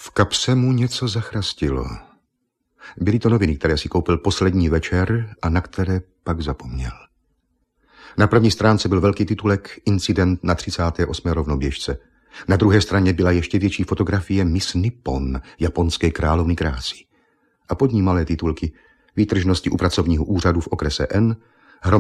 V kapse mu něco zachrastilo. Byly to noviny, které si koupil poslední večer a na které pak zapomněl. Na první stránce byl velký titulek Incident na 38. rovnoběžce. Na druhé straně byla ještě větší fotografie Miss Nippon, japonské královny krásy. A pod ní malé titulky Výtržnosti u pracovního úřadu v okrese N,